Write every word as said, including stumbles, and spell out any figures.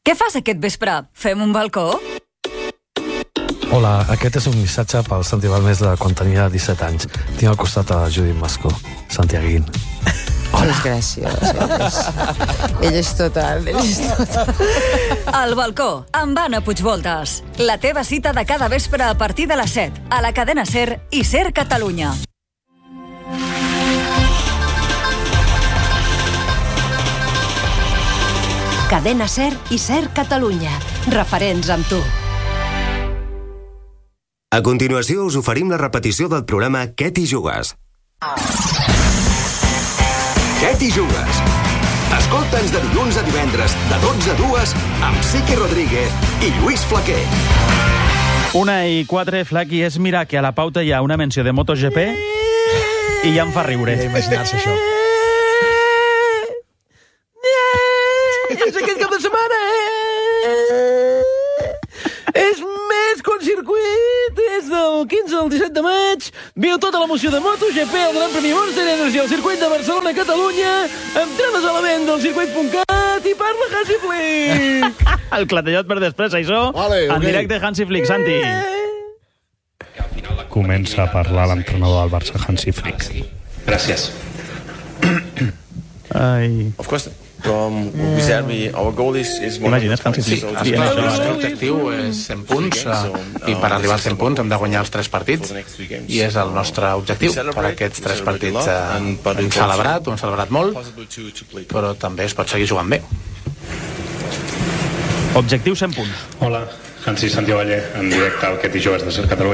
Què fas aquest vespre? Fem un balcó? Hola, aquest és un missatge pel Santi Balmes de quan tenia disset anys. Tinc al costat a Judit Mascó, Santiaguín. Hola. És graciós. Ell és total, ell és total. El balcó, amb Anna Puigvoltes. La teva cita de cada vespre a partir de les set, a la cadena SER i SER Catalunya. Cadena SER i SER Catalunya. Referents amb tu. A continuació us oferim la repetició del programa Què t'hi jugues? Què t'hi jugues? Escolta'ns de dilluns a divendres, de dotze a dues, amb Sique Rodríguez i Lluís Flaquer. Una i quatre, Flaqui, és mirar que a la pauta hi ha una menció de MotoGP i ja em fa riure. Ja imaginar-se això. És aquest cap de setmana, eh? És més que un circuit. És del quinze al disset de maig. Viu tota l'emoció de MotoGP, el Gran Premi Monster Energy, el circuit de Barcelona, Catalunya. Entrades a la venda al circuit punt cat i parla Hansi Flick. El clatellot per després, això. Vale, en ok. directe Hansi Flick, Santi. Comença a parlar l'entrenador del Barça, Hansi Flick. Gràcies. Ai... Of course, com observi, our goal is... Imagina't, Hansi Flick. Sí, el nostre objectiu és cent punts i per arribar als cent punts hem de guanyar els tres partits i és el nostre objectiu per aquests tres partits. Hem celebrat, ho hem celebrat molt, però també es pot seguir jugant bé. Objectiu cent punts. Hola, Hansi Santiago Valle, en directe al Què t'hi jugues de SER Catalunya.